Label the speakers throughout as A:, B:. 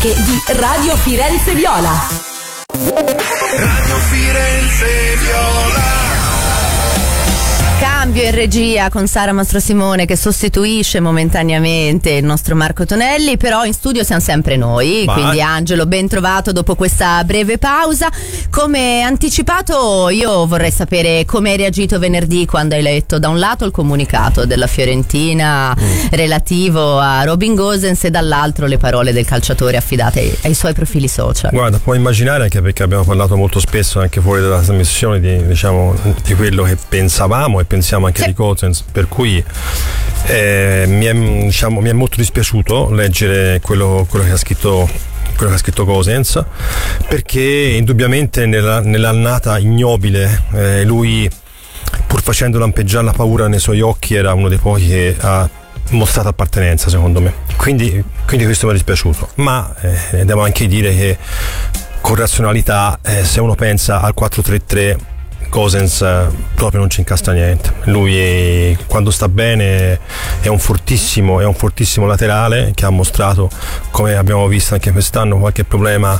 A: Di Radio Firenze Viola.
B: Radio Firenze Viola.
C: Cambio in regia con Sara Mastrosimone che sostituisce momentaneamente il nostro Marco Tonelli, però in studio siamo sempre noi. Quindi Angelo, ben trovato dopo questa breve pausa. Come anticipato, io vorrei sapere come hai reagito venerdì quando hai letto da un lato il comunicato della Fiorentina relativo a Robin Gosens e dall'altro le parole del calciatore affidate ai suoi profili social.
D: Guarda, puoi immaginare, anche perché abbiamo parlato molto spesso anche fuori dalla trasmissione di quello che pensavamo e pensiamo anche di Gosens, per cui mi è molto dispiaciuto leggere quello che ha scritto Gosens, perché indubbiamente nell'annata ignobile lui, pur facendo lampeggiare la paura nei suoi occhi, era uno dei pochi che ha mostrato appartenenza, secondo me, quindi questo mi è dispiaciuto, ma devo anche dire che con razionalità, se uno pensa al 4-3-3, Gosens proprio non ci incastra niente. Lui quando sta bene è un fortissimo laterale che ha mostrato, come abbiamo visto anche quest'anno, qualche problema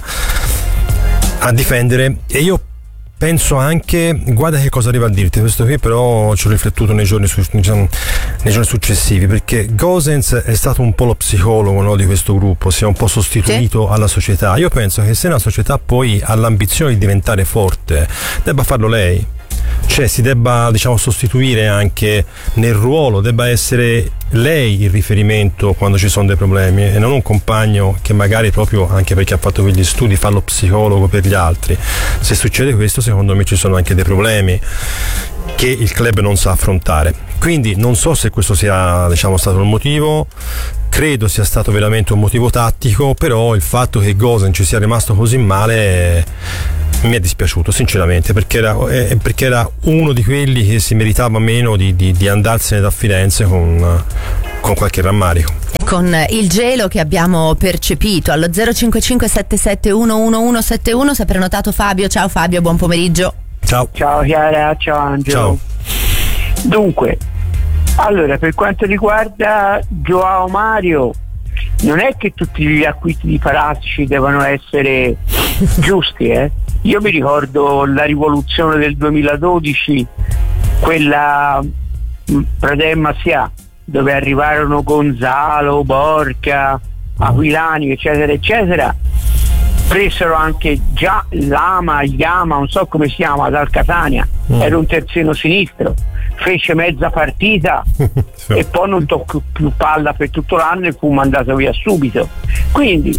D: a difendere. E io penso anche, guarda che cosa arriva a dirti, questo qui però ci ho riflettuto nei giorni successivi, perché Gosens è stato un po' lo psicologo, no, di questo gruppo, si è un po' sostituito alla società. Io penso che se una società poi ha l'ambizione di diventare forte, debba farlo lei, cioè si debba sostituire anche nel ruolo, debba essere lei il riferimento quando ci sono dei problemi e non un compagno che magari, proprio anche perché ha fatto quegli studi, fa lo psicologo per gli altri. Se succede questo, secondo me ci sono anche dei problemi che il club non sa affrontare. Quindi non so se questo sia stato il motivo, credo sia stato veramente un motivo tattico, però il fatto che Gosens ci sia rimasto così male mi è dispiaciuto sinceramente, perché era uno di quelli che si meritava meno di andarsene da Firenze con qualche rammarico.
C: Con il gelo che abbiamo percepito allo 055 77 11171 si è prenotato Fabio. Ciao Fabio, buon pomeriggio.
D: Ciao
E: Chiara, ciao Angelo.
D: Ciao.
E: Dunque, allora, per quanto riguarda Joao Mario, non è che tutti gli acquisti di Palazzi devono essere giusti, Io mi ricordo la rivoluzione del 2012, quella Pradem-Masia, dove arrivarono Gonzalo, Borca, Aquilani, eccetera eccetera. Presero anche già Yama, non so come si chiama, dal Catania, era un terzino sinistro, fece mezza partita e poi non toccò più palla per tutto l'anno e fu mandato via subito. Quindi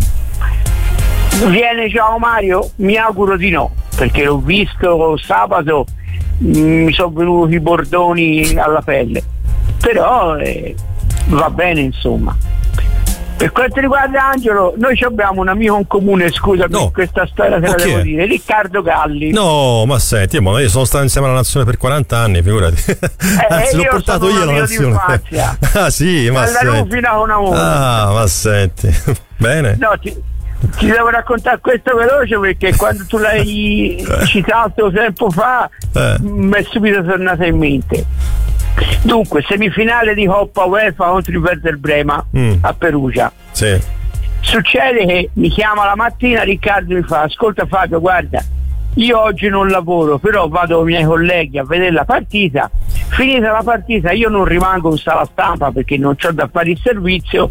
E: viene Joao Mario? Mi auguro di no, perché l'ho visto sabato, mi sono venuti i bordoni alla pelle, però va bene insomma. Per quanto riguarda Angelo, noi abbiamo un amico in comune, scusami, questa storia te la devo dire, Riccardo Galli.
D: No, ma senti, io sono stato insieme alla nazione per 40 anni, figurati. Anzi, l'ho portato io alla nazione. Ah sì, ma senti. Ma senti. Bene.
E: No, ti devo raccontare questo veloce, perché quando tu l'hai citato tempo fa mi è subito tornata in mente. Dunque, semifinale di Coppa UEFA contro il Werder Brema a Perugia.
D: Sì.
E: Succede che mi chiama la mattina Riccardo, mi fa: ascolta Fabio, guarda, io oggi non lavoro, però vado con i miei colleghi a vedere la partita. Finita la partita io non rimango in sala stampa perché non c'ho da fare il servizio,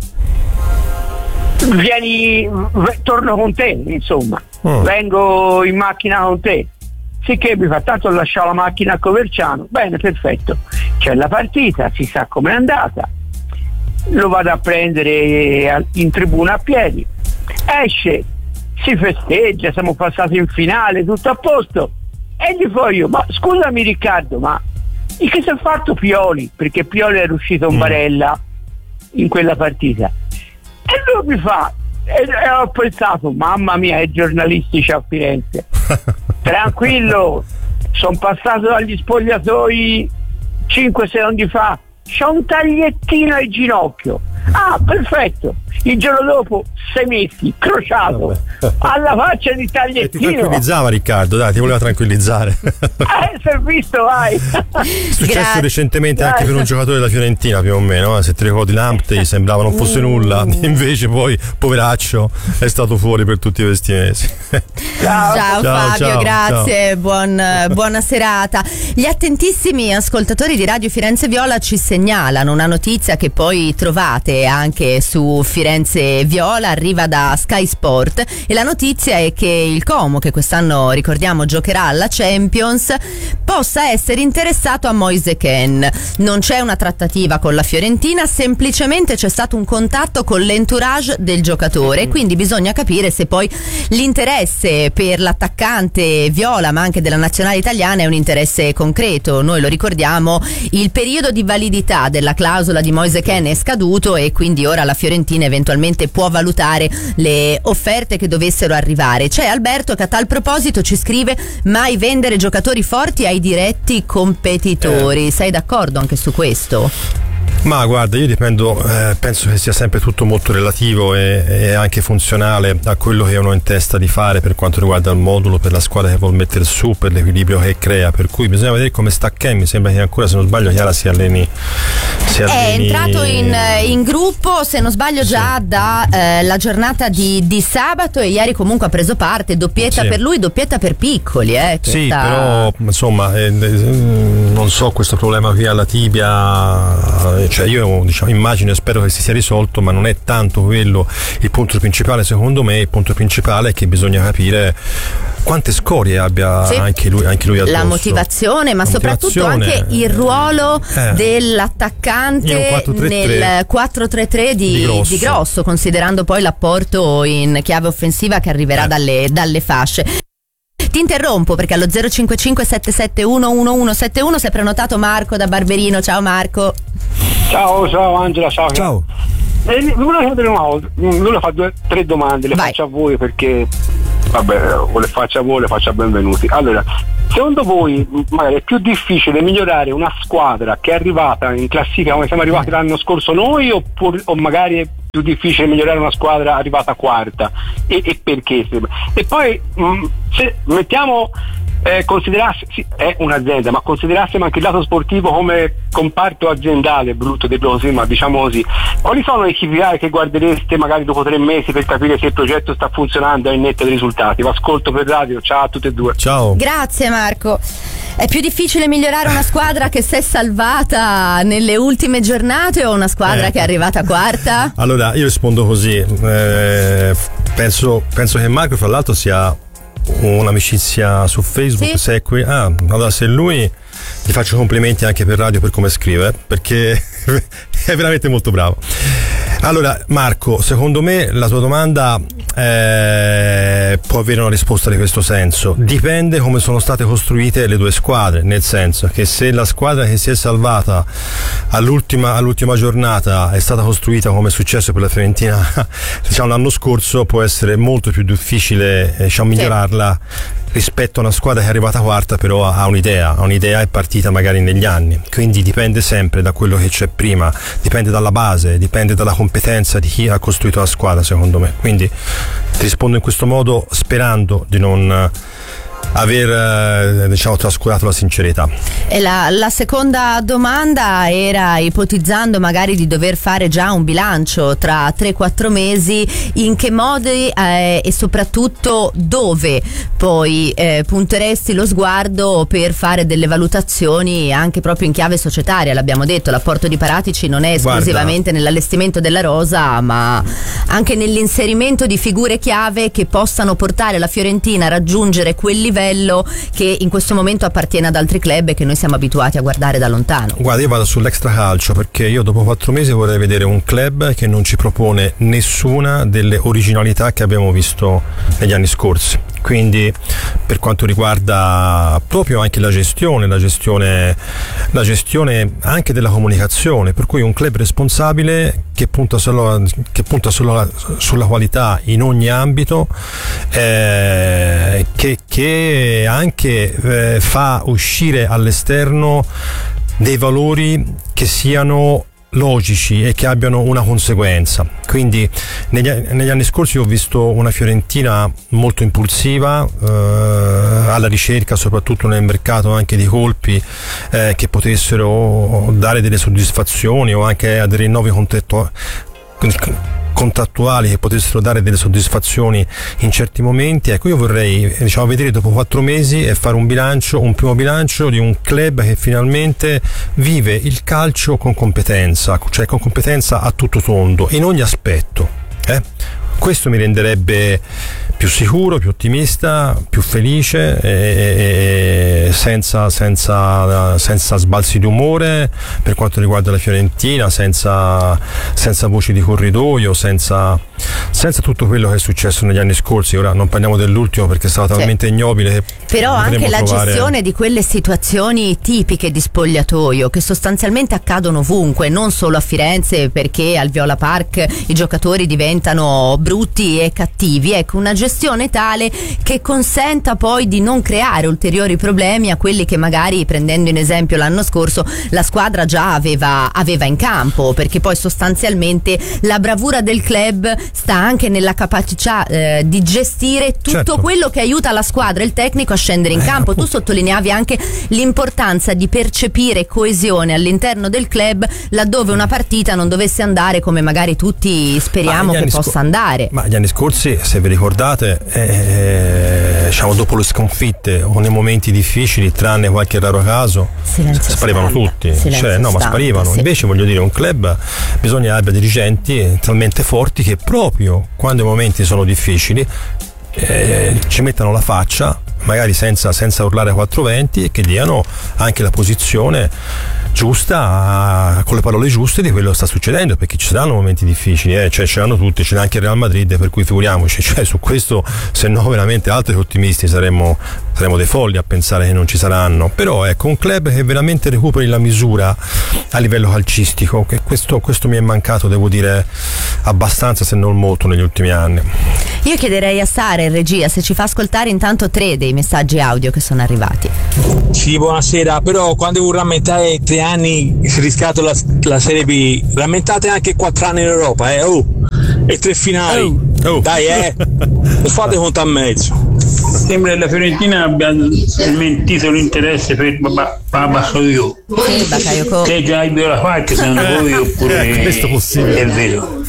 E: torno con te, insomma, vengo in macchina con te. Sicché mi fa: tanto ho lasciato la macchina a Coverciano. Bene, perfetto, c'è la partita, si sa com'è andata, lo vado a prendere in tribuna a piedi, esce, si festeggia, siamo passati in finale, tutto a posto, e gli dico io: ma scusami Riccardo, ma di che si è fatto Pioli? Perché Pioli era uscito in barella in quella partita. E lui mi fa, e ho pensato: mamma mia, è giornalistici a Firenze. Tranquillo, sono passato dagli spogliatoi 5 secondi fa, c'ho un tagliettino al ginocchio. Ah, perfetto. Il giorno dopo 6 mesi, crociato, alla faccia di Tagliettino.
D: E ti tranquillizzava Riccardo, dai, ti voleva tranquillizzare.
E: Si è visto, vai.
D: È successo recentemente anche per un giocatore della Fiorentina, più o meno, se ti ricordi Lamptey, sembrava non fosse nulla, invece poi, poveraccio, è stato fuori per tutti questi mesi.
C: Ciao Fabio, grazie, buona serata. Gli attentissimi ascoltatori di Radio Firenze Viola ci segnalano una notizia che poi trovate anche su Firenze Viola, arriva da Sky Sport, e la notizia è che il Como, che quest'anno ricordiamo giocherà alla Champions, possa essere interessato a Moise Kean. Non c'è una trattativa con la Fiorentina, semplicemente c'è stato un contatto con l'entourage del giocatore, quindi bisogna capire se poi l'interesse per l'attaccante viola ma anche della nazionale italiana è un interesse concreto. Noi lo ricordiamo, il periodo di validità della clausola di Moise Kean è scaduto e quindi ora la Fiorentina eventualmente può valutare le offerte che dovessero arrivare. C'è Alberto che a tal proposito ci scrive: mai vendere giocatori forti ai diretti competitori. Sei d'accordo anche su questo?
D: Ma guarda, io penso che sia sempre tutto molto relativo e anche funzionale a quello che uno ha in testa di fare per quanto riguarda il modulo, per la squadra che vuol mettere su, per l'equilibrio che crea, per cui bisogna vedere come sta Kean. Mi sembra che ancora, se non sbaglio, Chiara si alleni.
C: È entrato in gruppo, se non sbaglio, già da la giornata di sabato, e ieri comunque ha preso parte, doppietta per lui, doppietta per Piccoli.
D: Sì, però insomma non so, questo problema qui alla tibia, cioè io immagino e spero che si sia risolto, ma non è tanto quello il punto principale. Secondo me il punto principale è che bisogna capire quante scorie abbia anche lui addosso.
C: La motivazione, ma soprattutto anche il ruolo dell'attaccante nel 4-3-3 di Grosso, considerando poi l'apporto in chiave offensiva che arriverà dalle fasce. Ti interrompo perché allo 055 771 1171 si è prenotato Marco da Barberino. Ciao Marco.
F: Ciao Angela, ciao. Volevo fare 3 domande, le faccio a voi perché o le faccio a voi, le faccio a benvenuti. Allora, secondo voi magari è più difficile migliorare una squadra che è arrivata in classifica come siamo arrivati l'anno scorso noi, o magari è più difficile migliorare una squadra arrivata quarta, e perché? E poi se mettiamo considerasse, sì, è un'azienda, ma considerassimo anche il lato sportivo come comparto aziendale, brutto dirlo così, ma diciamo così, quali sono i KPI che guardereste magari dopo 3 mesi per capire se il progetto sta funzionando e nette dei risultati? Ascolto per radio, ciao a tutte e due.
D: Ciao.
C: Grazie Marco. È più difficile migliorare una squadra che si è salvata nelle ultime giornate o una squadra che è arrivata quarta?
D: Allora io rispondo così, penso che Marco fra l'altro sia un'amicizia su Facebook, sei qui. Allora se lui, gli faccio complimenti anche per radio per come scrive, perché è veramente molto bravo. Allora Marco, secondo me la tua domanda può avere una risposta di questo senso. Dipende come sono state costruite le 2 squadre, nel senso che se la squadra che si è salvata all'ultima giornata è stata costruita come è successo per la Fiorentina l'anno scorso, può essere molto più difficile migliorarla rispetto a una squadra che è arrivata quarta, però ha un'idea è partita magari negli anni. Quindi dipende sempre da quello che c'è prima, dipende dalla base, dipende dalla competenza di chi ha costruito la squadra, secondo me. Quindi ti rispondo in questo modo, sperando di non aver trascurato la sincerità.
C: E la seconda domanda era, ipotizzando magari di dover fare già un bilancio tra 3-4 mesi, in che modi e soprattutto dove poi punteresti lo sguardo per fare delle valutazioni anche proprio in chiave societaria? L'abbiamo detto, l'apporto di Paratici non è esclusivamente nell'allestimento della rosa, ma anche nell'inserimento di figure chiave che possano portare la Fiorentina a raggiungere quel livello che in questo momento appartiene ad altri club e che noi siamo abituati a guardare da lontano.
D: Guarda, io vado sull'extracalcio perché io dopo 4 mesi vorrei vedere un club che non ci propone nessuna delle originalità che abbiamo visto negli anni scorsi. Quindi per quanto riguarda proprio anche la gestione anche della comunicazione, per cui un club responsabile che punta solo sulla qualità in ogni ambito, che anche fa uscire all'esterno dei valori che siano logici e che abbiano una conseguenza. Quindi negli anni scorsi ho visto una Fiorentina molto impulsiva, alla ricerca soprattutto nel mercato anche di colpi che potessero dare delle soddisfazioni o anche a dei rinnovi contrattuali che potessero dare delle soddisfazioni in certi momenti. Ecco, io vorrei vedere dopo 4 mesi e fare un primo bilancio di un club che finalmente vive il calcio con competenza, cioè con competenza a tutto tondo in ogni aspetto. Questo mi renderebbe più sicuro, più ottimista, più felice e senza sbalzi di umore per quanto riguarda la Fiorentina, senza voci di corridoio, senza tutto quello che è successo negli anni scorsi. Ora non parliamo dell'ultimo perché è stato talmente ignobile che
C: però anche la gestione di quelle situazioni tipiche di spogliatoio che sostanzialmente accadono ovunque, non solo a Firenze, perché al Viola Park i giocatori diventano brutti e cattivi. Ecco, una gestione tale che consenta poi di non creare ulteriori problemi a quelli che magari, prendendo in esempio l'anno scorso, la squadra già aveva in campo, perché poi sostanzialmente la bravura del club sta anche nella capacità di gestire tutto quello che aiuta la squadra e il tecnico a scendere in campo. Tu sottolineavi anche l'importanza di percepire coesione all'interno del club laddove una partita non dovesse andare come magari tutti speriamo che possa andare.
D: Ma gli anni scorsi, se vi ricordate, dopo le sconfitte o nei momenti difficili, tranne qualche raro caso, sparivano tutti. Ma sparivano. Sì. Invece voglio dire, un club bisogna abbia dirigenti talmente forti che proprio quando i momenti sono difficili ci mettano la faccia, magari senza urlare a 420, e che diano anche la posizione giusta, con le parole giuste di quello che sta succedendo, perché ci saranno momenti difficili, ce l'hanno tutti, ce l'ha anche il Real Madrid, per cui figuriamoci, su questo, se no veramente altri ottimisti saremmo dei folli a pensare che non ci saranno. Però ecco, un club che veramente recuperi la misura a livello calcistico, che questo mi è mancato, devo dire, abbastanza, se non molto, negli ultimi anni.
C: Io chiederei a Sara in regia se ci fa ascoltare intanto 3 dei messaggi audio che sono arrivati.
G: Sì, buonasera, però quando vuoi rammentare 3 anni riscattato la Serie B, rammentate anche 4 anni in Europa, e 3 finali. Dai, lo fate conto a mezzo.
H: Sembra che la Fiorentina abbia smentito l'interesse per Bassovio.
C: Sì, Bakayoko.
H: Se già il Viola Park, secondo voi, oppure
D: questo possibile
H: è vero?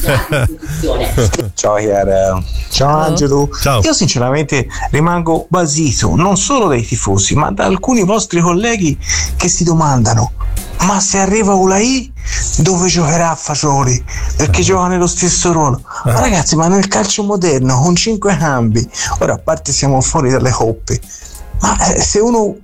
I: Ciao Chiara. Ciao Angelo.
D: Ciao.
I: Io sinceramente rimango basito non solo dai tifosi ma da alcuni vostri colleghi che si domandano: ma se arriva Ulai dove giocherà Fagioli? Perché gioca nello stesso ruolo. Ma ragazzi, ma nel calcio moderno con 5 cambi, ora a parte siamo fuori dalle coppe, ma se uno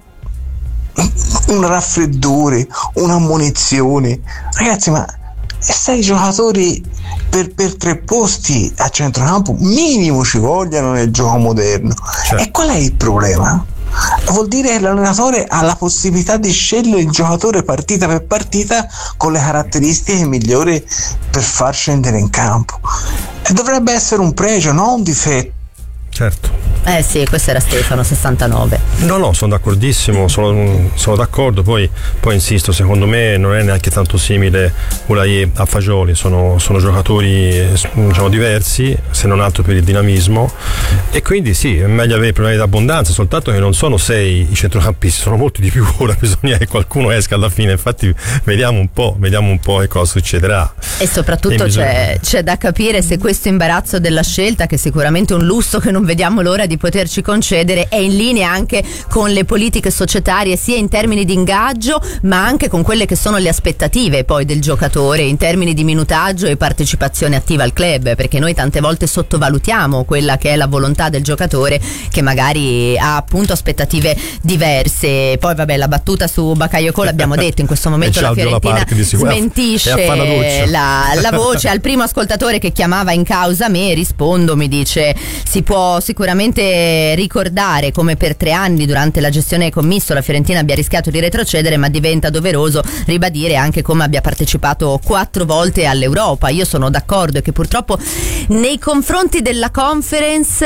I: un raffreddore, un'ammonizione, ragazzi, ma 6 giocatori per 3 posti a centrocampo minimo ci vogliono nel gioco moderno. E qual è il problema? Vuol dire che l'allenatore ha la possibilità di scegliere il giocatore partita per partita con le caratteristiche migliori per far scendere in campo, e dovrebbe essere un pregio, non un difetto.
D: Certo.
C: Sì, questo era Stefano 69.
D: No, sono d'accordissimo, sono d'accordo, poi insisto, secondo me non è neanche tanto simile Ulai a Fagioli, sono giocatori diversi, se non altro per il dinamismo, e quindi sì, è meglio avere problemi d'abbondanza, soltanto che non sono 6 i centrocampisti, sono molti di più. Ora bisogna che qualcuno esca alla fine, infatti vediamo un po' che cosa succederà.
C: E soprattutto c'è da capire se questo imbarazzo della scelta, che sicuramente è un lusso che non vediamo l'ora di poterci concedere, è in linea anche con le politiche societarie, sia in termini di ingaggio ma anche con quelle che sono le aspettative poi del giocatore in termini di minutaggio e partecipazione attiva al club, perché noi tante volte sottovalutiamo quella che è la volontà del giocatore, che magari ha appunto aspettative diverse. Poi vabbè, la battuta su Bakayoko l'abbiamo detto, in questo momento la Fiorentina smentisce la voce. Al primo ascoltatore che chiamava in causa me rispondo, mi dice: si può sicuramente ricordare come per 3 anni durante la gestione Commisso la Fiorentina abbia rischiato di retrocedere, ma diventa doveroso ribadire anche come abbia partecipato 4 volte all'Europa. Io sono d'accordo che purtroppo nei confronti della Conference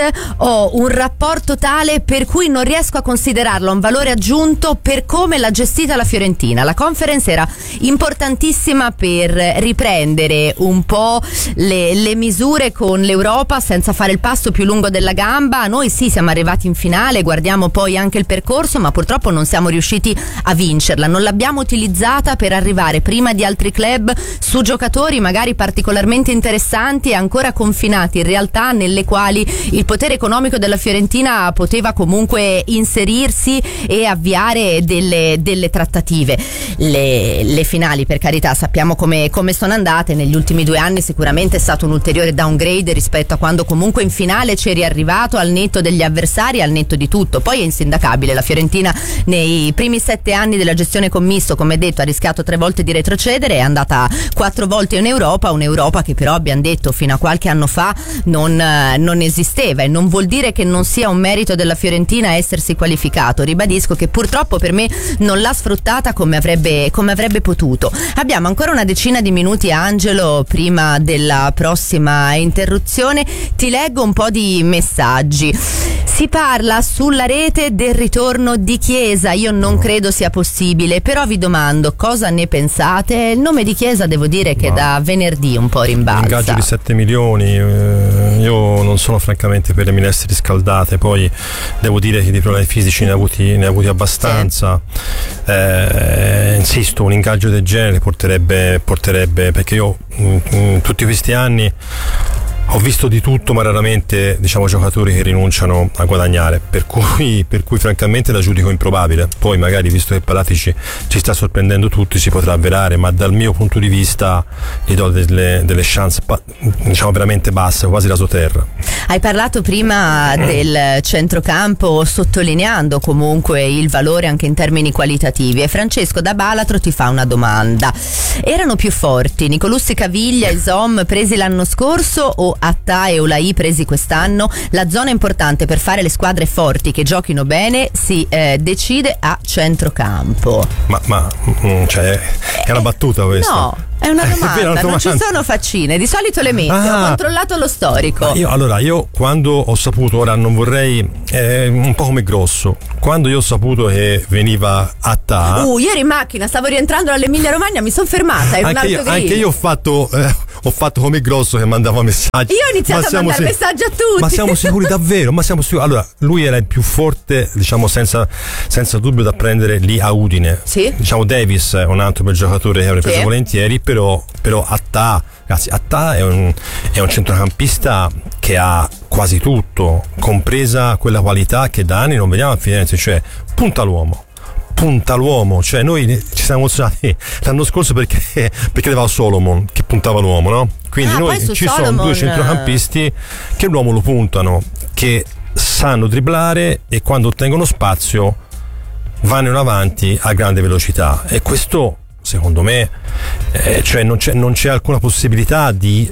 C: ho un rapporto tale per cui non riesco a considerarlo un valore aggiunto per come l'ha gestita la Fiorentina. La conference era importantissima per riprendere un po' le misure con l'Europa senza fare il passo più lungo della gamba. Noi sì, siamo arrivati in finale, guardiamo poi anche il percorso, ma purtroppo non siamo riusciti a vincerla, non l'abbiamo utilizzata per arrivare prima di altri club su giocatori magari particolarmente interessanti e ancora confinati in realtà nelle quali il potere economico della Fiorentina poteva comunque inserirsi e avviare delle trattative. Le finali, per carità, sappiamo come sono andate. Negli ultimi 2 anni sicuramente è stato un ulteriore downgrade rispetto a quando comunque in finale c'eri arrivato, al netto degli avversari, al netto di tutto. Poi è insindacabile, la Fiorentina nei primi 7 anni della gestione Commisso, come detto, ha rischiato 3 volte di retrocedere, è andata 4 volte in Europa, un'Europa che però abbiamo detto fino a qualche anno fa non esisteva, e non vuol dire che non sia un merito della Fiorentina essersi qualificato. Ribadisco che purtroppo per me non l'ha sfruttata come avrebbe potuto. Abbiamo ancora una decina di minuti, Angelo, prima della prossima interruzione. Ti leggo un po' di messaggi. Si parla sulla rete del ritorno di Chiesa. Io non credo sia possibile, però vi domando cosa ne pensate. Il nome di Chiesa devo dire che da venerdì un po' rimbalza.
D: Un ingaggio di 7 milioni, io non sono francamente per le minestre riscaldate, poi devo dire che di problemi fisici ne ha avuti abbastanza. Insisto, un ingaggio del genere porterebbe, perché io in tutti questi anni ho visto di tutto, ma raramente giocatori che rinunciano a guadagnare, per cui francamente la giudico improbabile. Poi magari, visto che Paratici ci sta sorprendendo tutti, si potrà avverare, ma dal mio punto di vista gli do delle chance veramente basse, quasi rasoterra.
C: Hai parlato prima del centrocampo, sottolineando comunque il valore anche in termini qualitativi, e Francesco da Balatro ti fa una domanda: erano più forti Nicolussi, Caviglia e Zom presi l'anno scorso o Attà e Olaì presi quest'anno? La zona importante per fare le squadre forti che giochino bene si decide a centrocampo.
D: Ma è una battuta questa?
C: No, è una domanda, non ci sono faccine, di solito le metti, ho controllato lo storico.
D: Io quando ho saputo, ora non vorrei, un po' come Grosso, quando io ho saputo che veniva Attà,
C: io ero in macchina, stavo rientrando dall'Emilia Romagna, mi sono fermata,
D: anche io ho fatto come Grosso che mandava messaggi.
C: Io ho iniziato a mandare messaggi a tutti.
D: Ma siamo sicuri davvero? Allora, lui era il più forte, senza dubbio, da prendere lì a Udine.
C: Sì.
D: Davis è un altro bel giocatore che avrei preso volentieri, però Attà, ragazzi, Attà è un centrocampista che ha quasi tutto, compresa quella qualità che da anni non vediamo a Firenze, cioè punta l'uomo, cioè noi ci siamo emozionati l'anno scorso perché aveva Solomon che puntava l'uomo, no? Quindi noi ci sono 2 centrocampisti che l'uomo lo puntano, che sanno dribblare e quando ottengono spazio vanno in avanti a grande velocità, e questo secondo me non c'è alcuna possibilità di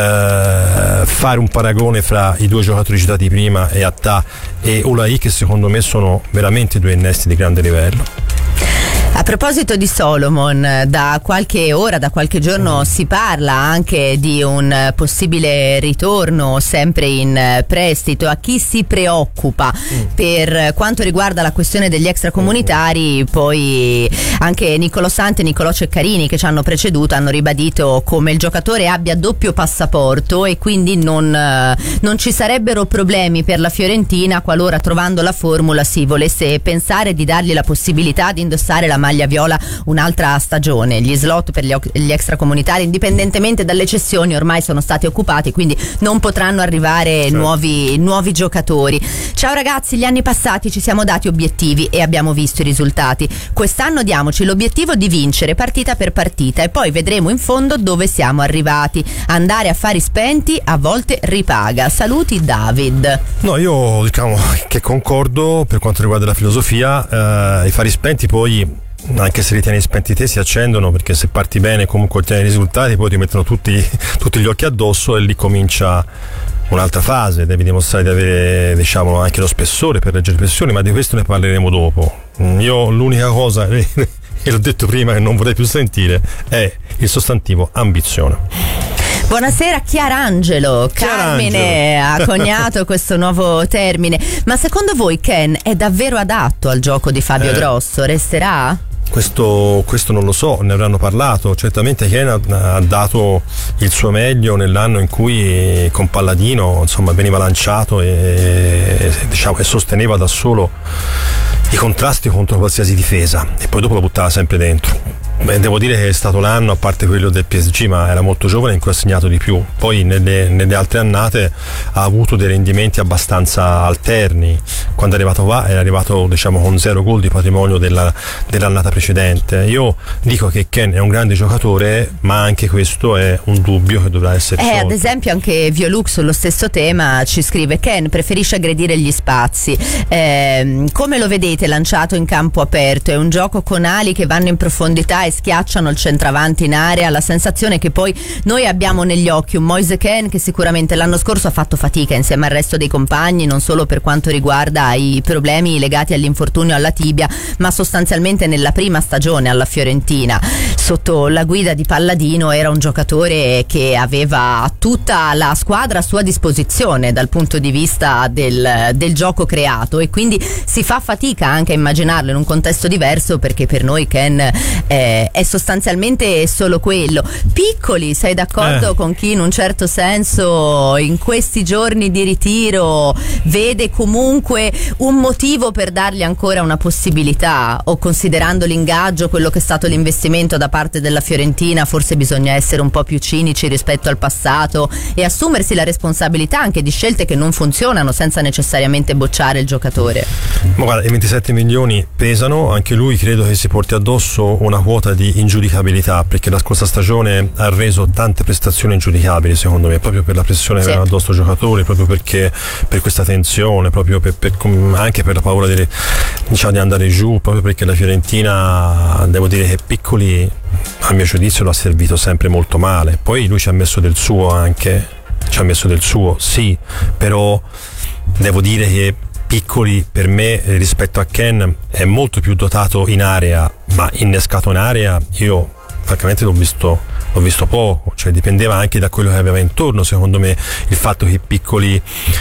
D: fare un paragone fra i 2 giocatori citati prima e Attà e Olaì, che secondo me sono veramente 2 innesti di grande livello.
C: A proposito di Solomon, da qualche ora, da qualche giorno si parla anche di un possibile ritorno sempre in prestito. A chi si preoccupa per quanto riguarda la questione degli extracomunitari, poi anche Niccolò Santi e Niccolò Ceccarini, che ci hanno preceduto, hanno ribadito come il giocatore abbia doppio passaporto e quindi non ci sarebbero problemi per la Fiorentina qualora, trovando la formula, si volesse pensare di dargli la possibilità di indossare la maglia viola un'altra stagione. Gli slot per gli extracomunitari, indipendentemente dalle cessioni, ormai sono stati occupati, quindi non potranno arrivare nuovi giocatori. Ciao ragazzi, gli anni passati ci siamo dati obiettivi e abbiamo visto i risultati. Quest'anno diamoci l'obiettivo di vincere partita per partita e poi vedremo in fondo dove siamo arrivati. Andare a fari spenti a volte ripaga. Saluti David.
D: No, io che concordo per quanto riguarda la filosofia. I fari spenti poi, anche se li tieni spenti te, si accendono, perché se parti bene comunque ottieni i risultati, poi ti mettono tutti gli occhi addosso e lì comincia un'altra fase. Devi dimostrare di avere anche lo spessore per reggere pressioni, ma di questo ne parleremo dopo. Io l'unica cosa, e l'ho detto prima, che non vorrei più sentire è il sostantivo ambizione.
C: Buonasera Chiarangelo. Carmine ha coniato questo nuovo termine. Ma secondo voi Ken è davvero adatto al gioco di Fabio Grosso? Resterà?
D: Questo non lo so, ne avranno parlato. Certamente Ken ha dato il suo meglio nell'anno in cui con Palladino veniva lanciato e sosteneva da solo i contrasti contro qualsiasi difesa e poi dopo lo buttava sempre dentro. Devo dire che è stato l'anno, a parte quello del PSG, ma era molto giovane, in cui ha segnato di più. Poi nelle altre annate ha avuto dei rendimenti abbastanza alterni. Quando è arrivato qua era arrivato con 0 gol di patrimonio dell'annata precedente. Io dico che Ken è un grande giocatore, ma anche questo è un dubbio che dovrà essere sciolto.
C: Ad esempio anche Violux sullo stesso tema ci scrive: Ken preferisce aggredire gli spazi, come lo vedete lanciato in campo aperto? È un gioco con ali che vanno in profondità e schiacciano il centravanti in area. La sensazione che poi noi abbiamo negli occhi un Moise Kean che sicuramente l'anno scorso ha fatto fatica insieme al resto dei compagni, non solo per quanto riguarda i problemi legati all'infortunio alla tibia, ma sostanzialmente nella prima stagione alla Fiorentina sotto la guida di Palladino era un giocatore che aveva tutta la squadra a sua disposizione dal punto di vista del gioco creato, e quindi si fa fatica anche a immaginarlo in un contesto diverso, perché per noi Kean è sostanzialmente solo quello. Piccoli, sei d'accordo con chi in un certo senso in questi giorni di ritiro vede comunque un motivo per dargli ancora una possibilità, o considerando l'ingaggio, quello che è stato l'investimento da parte della Fiorentina, forse bisogna essere un po' più cinici rispetto al passato e assumersi la responsabilità anche di scelte che non funzionano senza necessariamente bocciare il giocatore?
D: Ma guarda, i 27 milioni pesano, anche lui credo che si porti addosso una quota di ingiudicabilità, perché la scorsa stagione ha reso tante prestazioni ingiudicabili secondo me, proprio per la pressione che aveva addosso ai giocatori, proprio perché per questa tensione, proprio anche per la paura di andare giù, proprio perché la Fiorentina, devo dire che Piccoli a mio giudizio lo ha servito sempre molto male. Poi lui ci ha messo del suo anche, sì, però devo dire che Piccoli per me rispetto a Ken è molto più dotato in area, ma innescato in area io francamente l'ho visto poco, cioè dipendeva anche da quello che aveva intorno, secondo me, il fatto che Piccoli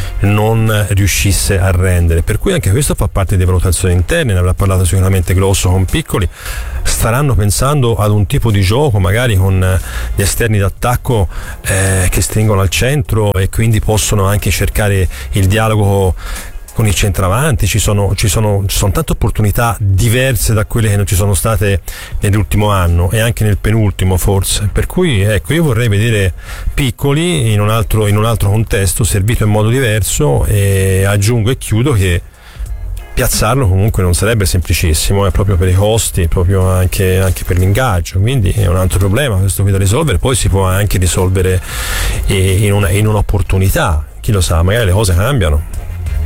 D: non riuscisse a rendere, per cui anche questo fa parte delle valutazioni interne. Ne avrà parlato sicuramente Grosso con Piccoli, staranno pensando ad un tipo di gioco magari con gli esterni d'attacco che stringono al centro e quindi possono anche cercare il dialogo con il centravanti. Ci sono tante opportunità diverse da quelle che non ci sono state nell'ultimo anno e anche nel penultimo forse, per cui ecco, io vorrei vedere Piccoli in un altro contesto, servito in modo diverso, e aggiungo e chiudo che piazzarlo comunque non sarebbe semplicissimo, proprio per i costi, proprio anche per l'ingaggio, quindi è un altro problema questo qui da risolvere. Poi si può anche risolvere in un'opportunità, chi lo sa, magari le cose cambiano.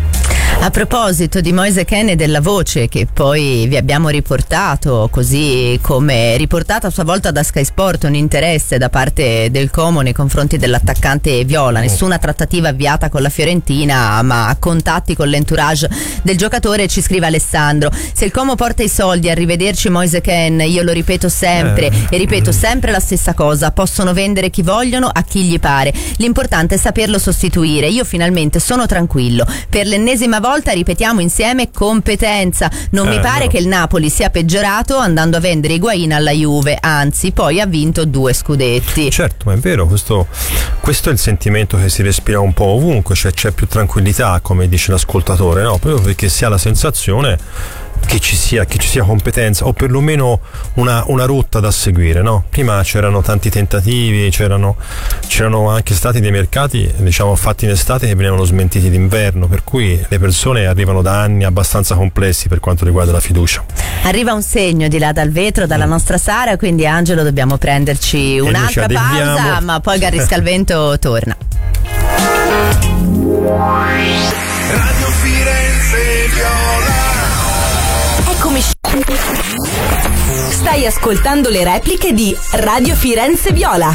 C: A proposito di Moise Kean e della voce che poi vi abbiamo riportato, così come riportato a sua volta da Sky Sport un interesse da parte del Como nei confronti dell'attaccante viola, nessuna trattativa avviata con la Fiorentina ma contatti con l'entourage del giocatore, ci scrive Alessandro: se il Como porta i soldi, arrivederci Moise Kean, io lo ripeto sempre e ripeto sempre la stessa cosa, possono vendere chi vogliono a chi gli pare, l'importante è saperlo sostituire. Io finalmente sono tranquillo, per l'ennesima volta ripetiamo insieme competenza, non mi pare che il Napoli sia peggiorato andando a vendere Higuain alla Juve, anzi poi ha vinto 2 scudetti.
D: Certo, ma è vero, questo è il sentimento che si respira un po' ovunque, cioè c'è più tranquillità, come dice l'ascoltatore, no? Proprio perché si ha la sensazione che ci sia competenza, o perlomeno una rotta da seguire, no? Prima c'erano tanti tentativi, c'erano anche stati dei mercati, diciamo, fatti in estate che venivano smentiti d'inverno, per cui le persone arrivano da anni abbastanza complessi per quanto riguarda la fiducia.
C: Arriva un segno di là dal vetro dalla nostra Sara, quindi Angelo dobbiamo prenderci un'altra pausa, ma poi Garrisca il vento torna.
B: Radio Firenze Viola.
A: Eccomi. Stai ascoltando le repliche di Radio Firenze Viola.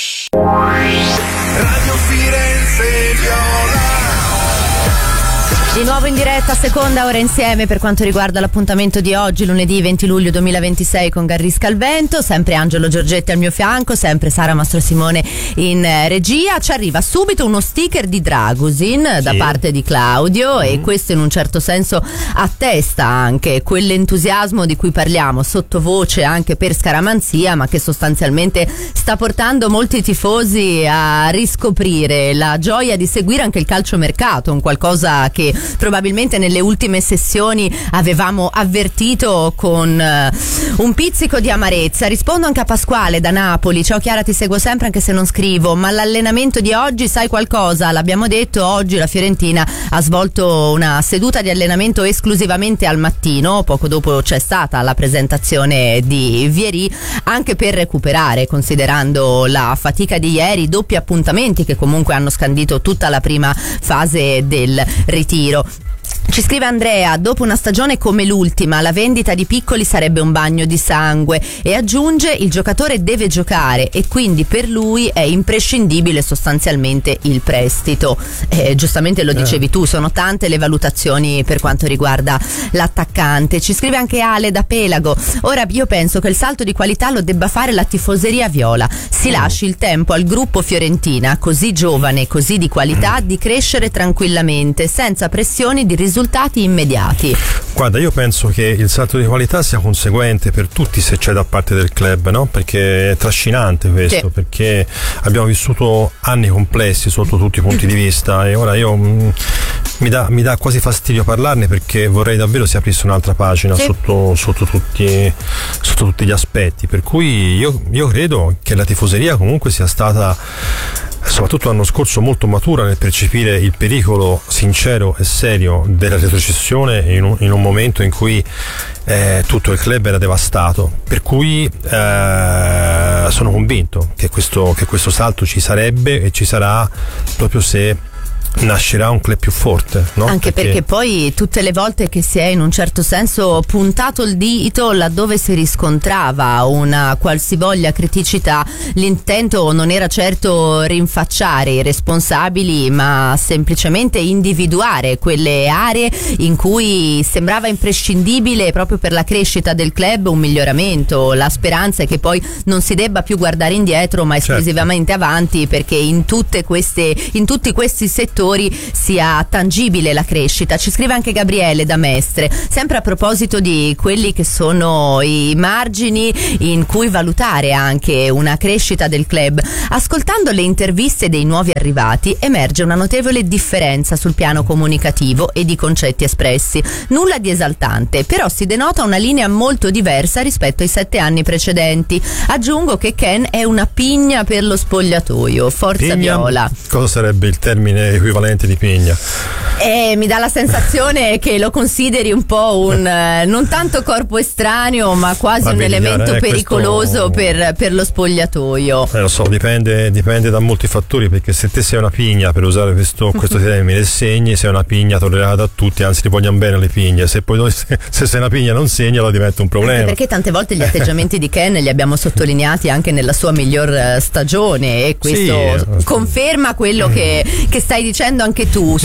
B: Radio Firenze Viola.
C: Di nuovo in diretta, seconda ora insieme per quanto riguarda l'appuntamento di oggi, lunedì 20 luglio 2026 con Garrisca al vento, sempre Angelo Giorgetti al mio fianco, sempre Sara Mastrosimone in regia. Ci arriva subito uno sticker di Dragusin da parte di Claudio e questo in un certo senso attesta anche quell'entusiasmo di cui parliamo sottovoce anche per Scaramanzia, ma che sostanzialmente sta portando molti tifosi a riscoprire la gioia di seguire anche il calciomercato, un qualcosa che probabilmente nelle ultime sessioni avevamo avvertito con un pizzico di amarezza. Rispondo anche a Pasquale da Napoli. Ciao Chiara, ti seguo sempre anche se non scrivo, ma l'allenamento di oggi sai qualcosa? L'abbiamo detto, oggi la Fiorentina ha svolto una seduta di allenamento esclusivamente al mattino, poco dopo c'è stata la presentazione di Vieri, anche per recuperare, considerando la fatica di ieri, doppi appuntamenti che comunque hanno scandito tutta la prima fase del ritiro. Ci scrive Andrea, dopo una stagione come l'ultima la vendita di Piccoli sarebbe un bagno di sangue, e aggiunge il giocatore deve giocare e quindi per lui è imprescindibile sostanzialmente il prestito. Giustamente lo dicevi tu, sono tante le valutazioni per quanto riguarda l'attaccante. Ci scrive anche Ale da Pelago, ora io penso che il salto di qualità lo debba fare la tifoseria viola, si lasci il tempo al gruppo Fiorentina, così giovane, così di qualità, di crescere tranquillamente senza pressioni di risultati immediati.
D: Guarda, io penso che il salto di qualità sia conseguente per tutti se c'è da parte del club, no? Perché è trascinante questo, perché abbiamo vissuto anni complessi sotto tutti i punti di vista e ora io mi dà quasi fastidio parlarne, perché vorrei davvero si aprisse un'altra pagina sotto tutti gli aspetti, per cui io credo che la tifoseria comunque sia stata, soprattutto l'anno scorso, molto matura nel percepire il pericolo sincero e serio della retrocessione in un momento in cui tutto il club era devastato, per cui sono convinto che questo salto ci sarebbe e ci sarà proprio se nascerà un club più forte, no?
C: Anche perché poi tutte le volte che si è in un certo senso puntato il dito laddove si riscontrava una qualsivoglia criticità, l'intento non era certo rinfacciare i responsabili, ma semplicemente individuare quelle aree in cui sembrava imprescindibile proprio per la crescita del club un miglioramento. La speranza è che poi non si debba più guardare indietro ma esclusivamente avanti, perché in tutti questi settori sia tangibile la crescita. Ci scrive anche Gabriele da Mestre, sempre a proposito di quelli che sono i margini in cui valutare anche una crescita del club. Ascoltando le interviste dei nuovi arrivati emerge una notevole differenza sul piano comunicativo e di concetti espressi. Nulla di esaltante, però si denota una linea molto diversa rispetto ai 7 anni precedenti. Aggiungo che Ken è una pigna per lo spogliatoio. Forza
D: pigna?
C: Viola.
D: Cosa sarebbe il termine equivalente di pigna?
C: Mi dà la sensazione che lo consideri un po' un non tanto corpo estraneo, ma quasi un elemento pericoloso per lo spogliatoio.
D: Lo so, dipende da molti fattori, perché se te sei una pigna, per usare questo termine, segni, sei una pigna tollerata da tutti, anzi ti vogliono bene le pigne. Se sei una pigna non segni, allora diventa un problema.
C: Anche perché tante volte gli atteggiamenti di Ken li abbiamo sottolineati anche nella sua miglior stagione, e questo conferma quello che stai dicendo anche tu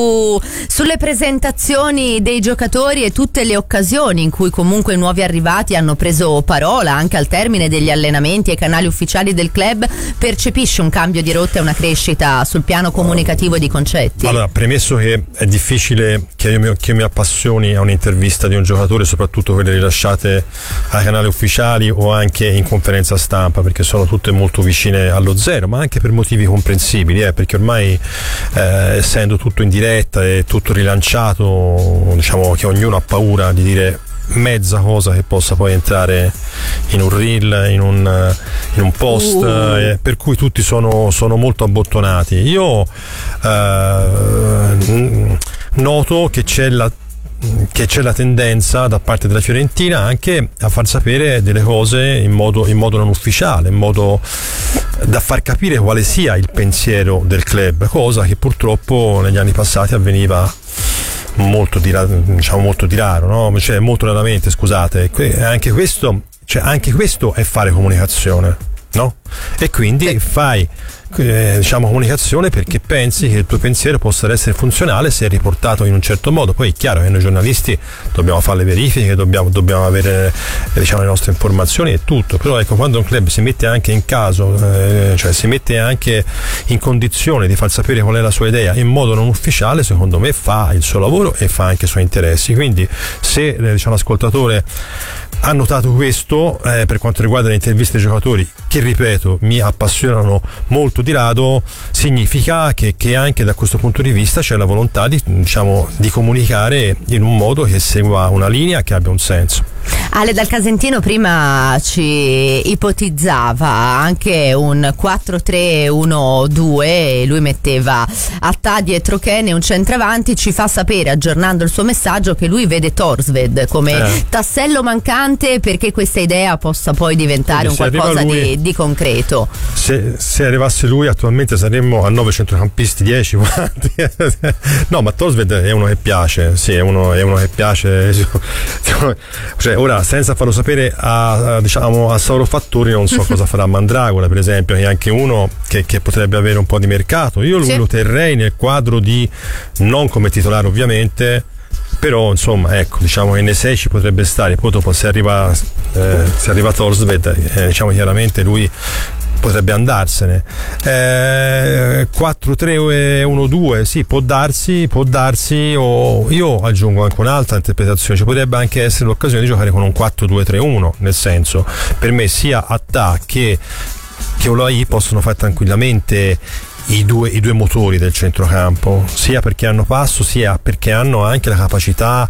C: sulle presentazioni dei giocatori e tutte le occasioni in cui comunque i nuovi arrivati hanno preso parola anche al termine degli allenamenti ai canali ufficiali del club. Percepisce un cambio di rotta e una crescita sul piano comunicativo e di concetti?
D: Allora, premesso che è difficile che io mi appassioni a un'intervista di un giocatore, soprattutto quelle rilasciate ai canali ufficiali o anche in conferenza stampa, perché sono tutte molto vicine allo zero, ma anche per motivi comprensibili, perché ormai essendo tutto in diretta e tutto rilanciato, diciamo che ognuno ha paura di dire mezza cosa che possa poi entrare in un reel, in un post, per cui tutti sono molto abbottonati. Io noto che c'è la tendenza da parte della Fiorentina anche a far sapere delle cose in modo non ufficiale, in modo da far capire quale sia il pensiero del club, cosa che purtroppo negli anni passati avveniva molto di raro, no? Cioè molto raramente, scusate. Anche questo è fare comunicazione, no? E quindi fai diciamo comunicazione perché pensi che il tuo pensiero possa essere funzionale se è riportato in un certo modo. Poi è chiaro che noi giornalisti dobbiamo fare le verifiche, dobbiamo avere diciamo le nostre informazioni e tutto, però ecco, quando un club si mette anche in caso, cioè si mette anche in condizione di far sapere qual è la sua idea in modo non ufficiale, secondo me fa il suo lavoro e fa anche i suoi interessi. Quindi se diciamo l'ascoltatore ha notato questo, per quanto riguarda le interviste ai giocatori, che ripeto mi appassionano molto di rado, significa che anche da questo punto di vista c'è la volontà di comunicare in un modo che segua una linea che abbia un senso.
C: Ale dal Casentino prima ci ipotizzava anche un 4-3-1-2, lui metteva Attà dietro Kene, un centravanti, ci fa sapere, aggiornando il suo messaggio, che lui vede Thorstvedt come tassello mancante perché questa idea possa poi diventare un qualcosa di concreto.
D: Se arrivasse lui attualmente saremmo a 9 centrocampisti, 10 quanti. No, ma Thorstvedt è uno che piace, sì, è uno che piace, cioè ora senza farlo sapere a Sauro Fattori non so cosa farà Mandragola per esempio, che è anche uno che potrebbe avere un po' di mercato. Io lui lo terrei nel quadro di, non come titolare ovviamente, però insomma ecco, diciamo che nei 6 ci potrebbe stare. Poi dopo se arriva Thorstvedt, diciamo chiaramente lui potrebbe andarsene. 4-3-1-2 sì, può darsi, o io aggiungo anche un'altra interpretazione, ci potrebbe anche essere l'occasione di giocare con un 4-2-3-1, nel senso, per me sia Attà che Olai possono fare tranquillamente i due motori del centrocampo, sia perché hanno passo, sia perché hanno anche la capacità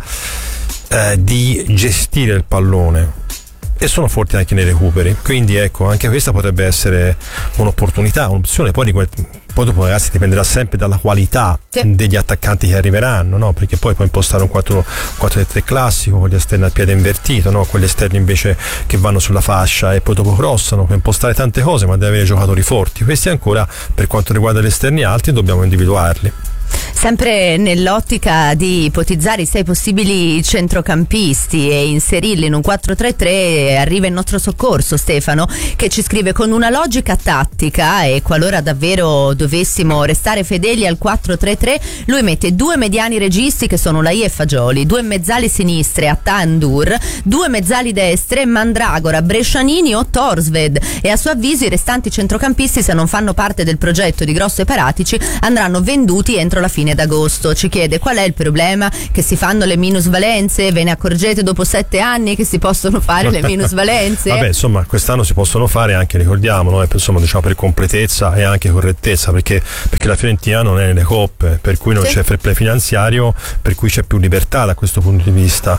D: di gestire il pallone e sono forti anche nei recuperi. Quindi ecco, anche questa potrebbe essere un'opportunità, un'opzione. Poi dopo ragazzi dipenderà sempre dalla qualità degli attaccanti che arriveranno, no? Perché poi puoi impostare un 4-3 classico con gli esterni al piede invertito, no? Quegli esterni invece che vanno sulla fascia e poi dopo crossano, puoi impostare tante cose, ma devi avere giocatori forti. Questi ancora, per quanto riguarda gli esterni alti, dobbiamo individuarli.
C: Sempre nell'ottica di ipotizzare i 6 possibili centrocampisti e inserirli in un 4-3-3, arriva in nostro soccorso Stefano, che ci scrive: con una logica tattica, e qualora davvero dovessimo restare fedeli al 4-3-3, lui mette 2 mediani registi che sono Olai e Fagioli, 2 mezzali sinistre, Attà e Ndur, 2 mezzali destre, Mandragora, Brescianini o Thorstvedt, e a suo avviso i restanti centrocampisti, se non fanno parte del progetto di Grosso e Paratici, andranno venduti entro la fine d'agosto. Ci chiede qual è il problema, che si fanno le minusvalenze, ve ne accorgete dopo 7 anni che si possono fare le minusvalenze? Vabbè,
D: insomma quest'anno si possono fare anche, ricordiamo, no? Insomma, diciamo per completezza e anche correttezza, perché la Fiorentina non è nelle coppe, per cui non c'è fair play finanziario, per cui c'è più libertà da questo punto di vista.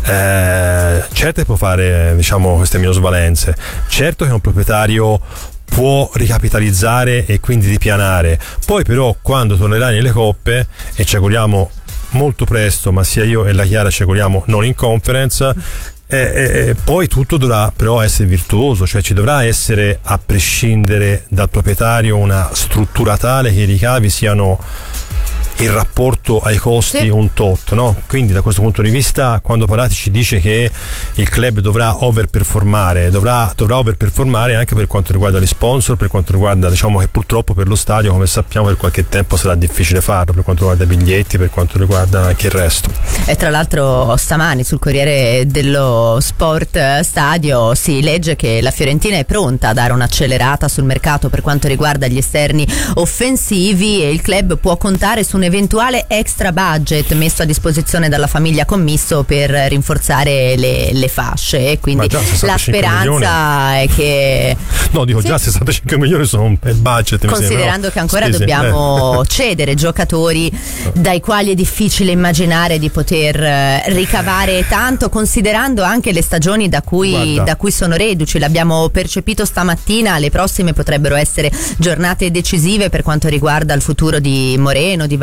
D: Certo può fare, diciamo, queste minusvalenze, certo che un proprietario può ricapitalizzare e quindi ripianare. Poi però quando tornerai nelle coppe, e ci auguriamo molto presto, ma sia io e la Chiara ci auguriamo non in conference, poi tutto dovrà però essere virtuoso, cioè ci dovrà essere, a prescindere dal proprietario, una struttura tale che i ricavi siano il rapporto ai costi un tot, no? Quindi da questo punto di vista, quando Paratici dice che il club dovrà overperformare, dovrà overperformare anche per quanto riguarda gli sponsor, per quanto riguarda, diciamo che purtroppo per lo stadio, come sappiamo, per qualche tempo sarà difficile farlo, per quanto riguarda i biglietti, per quanto riguarda anche il resto.
C: E tra l'altro stamani sul Corriere dello Sport Stadio si legge che la Fiorentina è pronta a dare un'accelerata sul mercato per quanto riguarda gli esterni offensivi, e il club può contare su un eventuale extra budget messo a disposizione dalla famiglia Commisso per rinforzare le fasce, e quindi la speranza è che
D: già 65 milioni sono un bel budget,
C: considerando che ancora dobbiamo cedere giocatori dai quali è difficile immaginare di poter ricavare tanto, considerando anche le stagioni da cui sono reduci. L'abbiamo percepito stamattina, le prossime potrebbero essere giornate decisive per quanto riguarda il futuro di Moreno, di Valentino,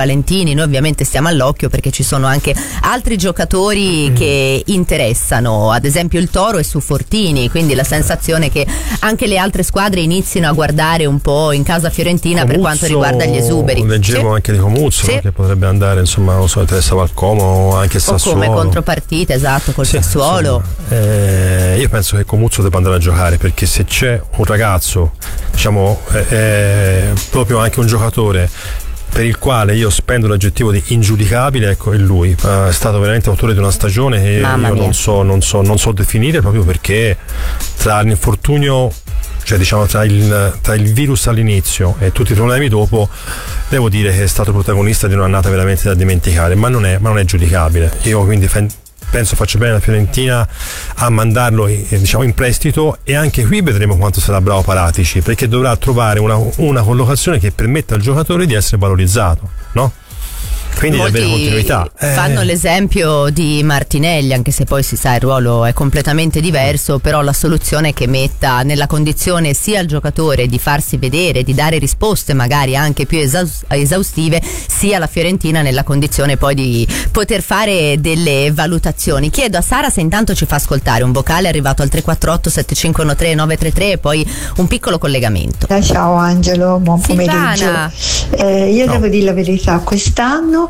C: Valentini. Noi ovviamente stiamo all'occhio perché ci sono anche altri giocatori che interessano, ad esempio il Toro è su Fortini, quindi la sensazione che anche le altre squadre inizino a guardare un po' in casa fiorentina per quanto riguarda gli esuberi.
D: Leggevo anche di Comuzzo, che potrebbe andare, insomma, non so, interessava al Como o anche Sassuolo.
C: O come contropartita, esatto, col Sassuolo.
D: Io penso che Comuzzo debba andare a giocare, perché se c'è un ragazzo, diciamo, proprio anche un giocatore per il quale io spendo l'aggettivo di ingiudicabile, ecco, è lui. È stato veramente autore di una stagione che io non so definire, proprio perché tra l'infortunio, cioè diciamo tra il virus all'inizio e tutti i problemi dopo, devo dire che è stato protagonista di un'annata veramente da dimenticare, ma non è giudicabile. Io quindi penso faccia bene la Fiorentina a mandarlo diciamo in prestito, e anche qui vedremo quanto sarà bravo Paratici, perché dovrà trovare una collocazione che permetta al giocatore di essere valorizzato, no? Quindi di avere continuità.
C: Fanno l'esempio di Martinelli, anche se poi si sa il ruolo è completamente diverso, però la soluzione che metta nella condizione sia il giocatore di farsi vedere, di dare risposte magari anche più esaustive, sia la Fiorentina nella condizione poi di poter fare delle valutazioni. Chiedo a Sara se intanto ci fa ascoltare un vocale arrivato al 348 7513 933 e poi un piccolo collegamento.
J: Ciao Angelo, buon pomeriggio. Io devo dire la verità, quest'anno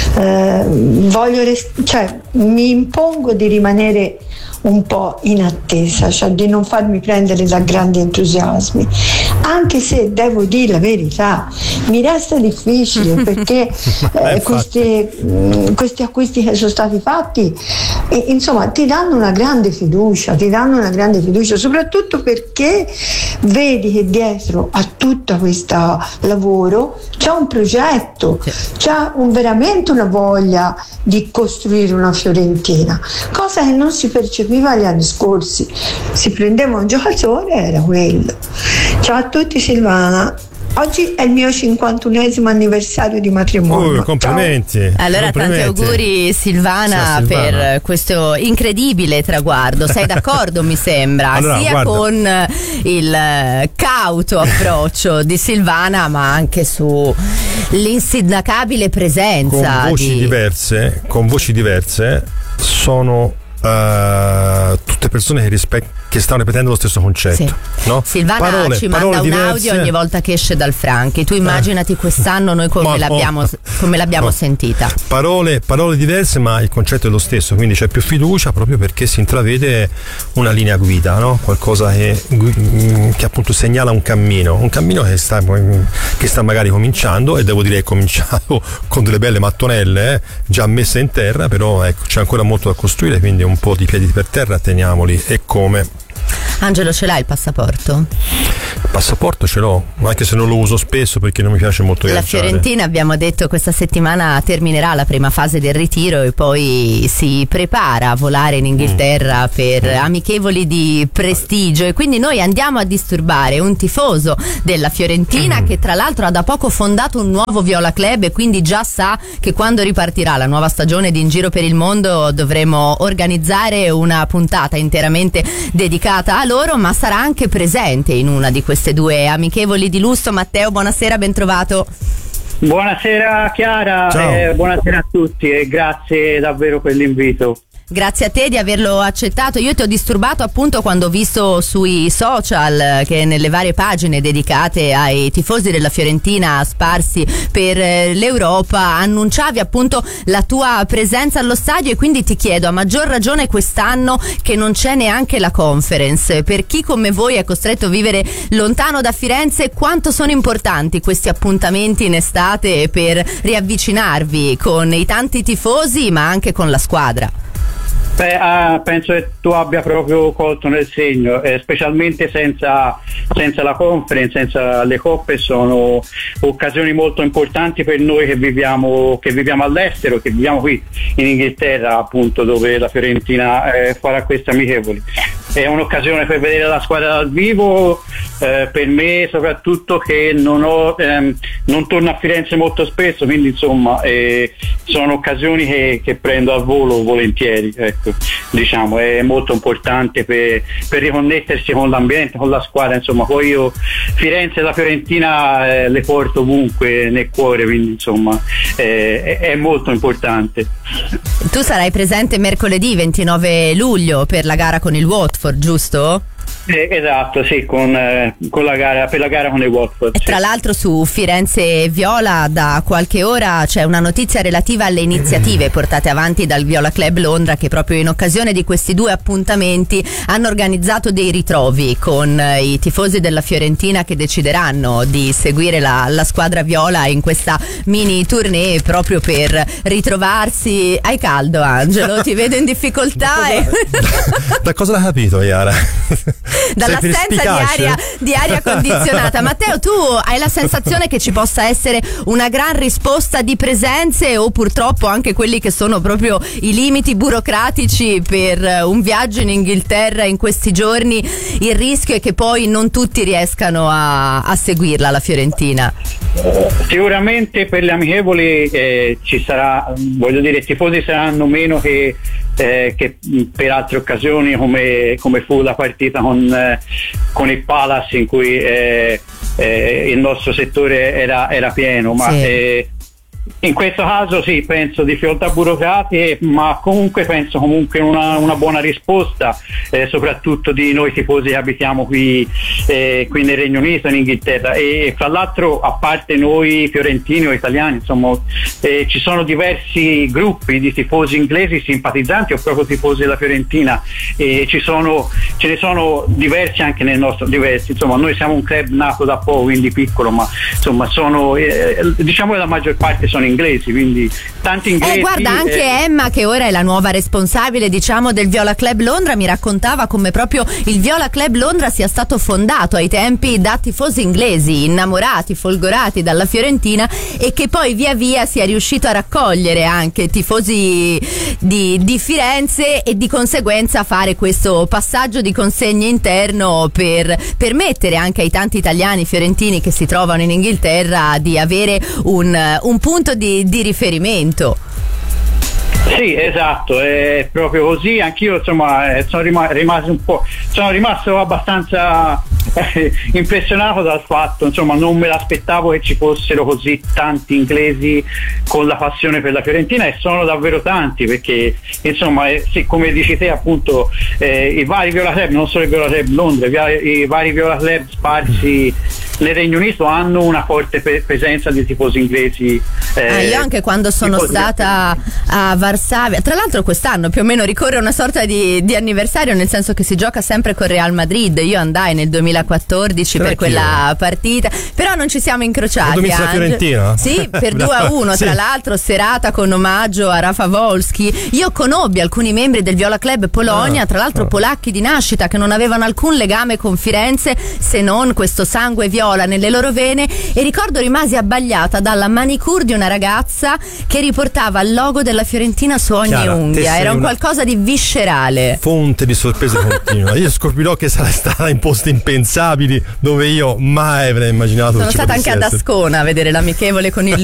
J: mi impongo di rimanere un po' in attesa, cioè di non farmi prendere da grandi entusiasmi, anche se devo dire la verità mi resta difficile perché questi acquisti che sono stati fatti insomma ti danno una grande fiducia, soprattutto perché vedi che dietro a tutto questo lavoro c'è un progetto, c'è veramente una voglia di costruire una Fiorentina, cosa che non si percepiva gli anni scorsi. Si prendeva un giocatore, era quello. Ciao a tutti, Silvana. Oggi è il mio 51esimo anniversario di matrimonio.
D: Complimenti.
C: Ciao. Allora tanti auguri Silvana per questo incredibile traguardo. Sei d'accordo mi sembra,
D: allora,
C: sia
D: guarda,
C: con il cauto approccio di Silvana ma anche su l'insindacabile presenza
D: con voci diverse sono tutte persone che stanno ripetendo lo stesso concetto, no?
C: Silvana ci manda un audio ogni volta che esce dal Franchi. Tu immaginati quest'anno noi come l'abbiamo sentita.
D: Parole diverse, ma il concetto è lo stesso, quindi c'è più fiducia proprio perché si intravede una linea guida, no? Qualcosa che appunto segnala un cammino che sta magari cominciando, e devo dire che è cominciato con delle belle mattonelle già messe in terra, però ecco, c'è ancora molto da costruire, quindi un po' di piedi per terra teniamoli. E come?
C: Angelo, ce l'hai il passaporto?
D: Il passaporto ce l'ho, anche se non lo uso spesso perché non mi piace molto viaggiare.
C: La Fiorentina, abbiamo detto, questa settimana terminerà la prima fase del ritiro e poi si prepara a volare in Inghilterra per amichevoli di prestigio, e quindi noi andiamo a disturbare un tifoso della Fiorentina che tra l'altro ha da poco fondato un nuovo Viola Club, e quindi già sa che quando ripartirà la nuova stagione di In Giro per il Mondo dovremo organizzare una puntata interamente dedicata a loro, ma sarà anche presente in una di queste due amichevoli di lusso. Matteo, buonasera, ben trovato.
K: Buonasera Chiara, buonasera a tutti e grazie davvero per l'invito.
C: Grazie a te di averlo accettato. Io ti ho disturbato appunto quando ho visto sui social che nelle varie pagine dedicate ai tifosi della Fiorentina sparsi per l'Europa annunciavi appunto la tua presenza allo stadio, e quindi ti chiedo, a maggior ragione quest'anno che non c'è neanche la Conference, per chi come voi è costretto a vivere lontano da Firenze, quanto sono importanti questi appuntamenti in estate per riavvicinarvi con i tanti tifosi ma anche con la squadra?
K: Penso che tu abbia proprio colto nel segno, specialmente senza la Conference, senza le coppe. Sono occasioni molto importanti per noi che viviamo all'estero, che viviamo qui in Inghilterra, appunto, dove la Fiorentina farà queste amichevoli. È un'occasione per vedere la squadra dal vivo, per me soprattutto, che non torno a Firenze molto spesso, quindi insomma sono occasioni che prendo al volo volentieri, ecco. diciamo, è molto importante per riconnettersi con l'ambiente, con la squadra, insomma. Poi io Firenze e la Fiorentina le porto ovunque nel cuore, quindi insomma è molto importante.
C: Tu sarai presente mercoledì 29 luglio per la gara con il Watford, giusto?
K: Esatto, sì, con la gara, per la gara con il Watford.
C: E tra l'altro su Firenze Viola da qualche ora c'è una notizia relativa alle iniziative portate avanti dal Viola Club Londra, che proprio in occasione di questi 2 appuntamenti hanno organizzato dei ritrovi con i tifosi della Fiorentina che decideranno di seguire la squadra viola in questa mini tournée, proprio per ritrovarsi. Hai caldo, Angelo? Ti vedo in difficoltà.
D: Da cosa l'hai capito, Iara?
C: Dall'assenza di aria condizionata. Matteo, tu hai la sensazione che ci possa essere una gran risposta di presenze, o purtroppo anche quelli che sono proprio i limiti burocratici per un viaggio in Inghilterra in questi giorni? Il rischio è che poi non tutti riescano a seguirla, la Fiorentina.
K: Sicuramente per le amichevoli ci sarà, voglio dire, i tifosi saranno meno che per altre occasioni, come fu la partita con il Palace, in cui il nostro settore era pieno, ma sì. In questo caso sì, penso difficoltà burocratiche, ma comunque penso una buona risposta, soprattutto di noi tifosi che abitiamo qui nel Regno Unito, in Inghilterra, e fra l'altro, a parte noi fiorentini o italiani, insomma, ci sono diversi gruppi di tifosi inglesi simpatizzanti o proprio tifosi della Fiorentina, e ce ne sono diversi anche nel nostro, insomma, noi siamo un club nato da poco, quindi piccolo, ma insomma diciamo che la maggior parte sono inglesi, quindi tanti inglesi.
C: Guarda, anche Emma, che ora è la nuova responsabile, diciamo, del Viola Club Londra, mi raccontava come proprio il Viola Club Londra sia stato fondato ai tempi da tifosi inglesi innamorati, folgorati dalla Fiorentina, e che poi via via sia riuscito a raccogliere anche tifosi di Firenze, e di conseguenza fare questo passaggio di consegne interno per permettere anche ai tanti italiani fiorentini che si trovano in Inghilterra di avere un punto di riferimento.
K: Sì, esatto, è proprio così. Anch'io, insomma, sono rimasto abbastanza impressionato dal fatto, insomma, non me l'aspettavo che ci fossero così tanti inglesi con la passione per la Fiorentina, e sono davvero tanti, perché insomma, sì, come dici te, appunto, i vari Viola Club, non solo il Viola Club Londra, i vari Viola Club sparsi nel Regno Unito hanno una forte presenza di tifosi inglesi.
C: Io anche quando sono stata a Varsavia, tra l'altro quest'anno più o meno ricorre una sorta di anniversario, nel senso che si gioca sempre con Real Madrid. Io andai nel 2014 per quella partita, però non ci siamo incrociati.
D: La Fiorentina?
C: Sì, per 2-1,
D: sì.
C: Tra l'altro serata con omaggio a Rafa Wolski. Io conobbi alcuni membri del Viola Club Polonia, tra l'altro polacchi di nascita, che non avevano alcun legame con Firenze se non questo sangue viola nelle loro vene, e ricordo rimasi abbagliata dalla manicure di una ragazza che riportava il logo della Fiorentina su ogni unghia. Era un qualcosa di viscerale,
D: fonte di sorprese continua. Io scoprirò che sarà stata in posti impensabili dove io mai avrei immaginato.
C: Sono stata anche ad Ascona a vedere l'amichevole con il